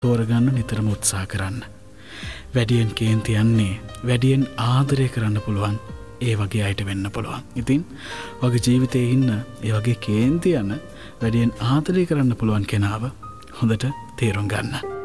තෝරගන්න නිතරම උත්සාහ කරන්න. වැඩියෙන් කේන්ති යන්නේ වැඩියෙන් ආදරය කරන්න පුළුවන් ඒ වගේ අයට වෙන්න පුළුවන්. ඉතින් වගේ ජීවිතේ ඉන්න ඒ වගේ කේන්ති යන වැඩියෙන් ආදරය කරන්න පුළුවන් කෙනාව හොඳට තේරුම් ගන්න.